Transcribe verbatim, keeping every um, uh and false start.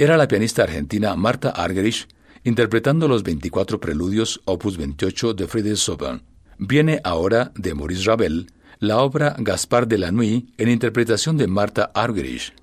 era la pianista argentina Marta Argerich, interpretando los veinticuatro preludios opus veintiocho de Friedrich Chopin. Viene ahora, de Maurice Ravel, la obra Gaspard de la Nuit en interpretación de Marta Argerich.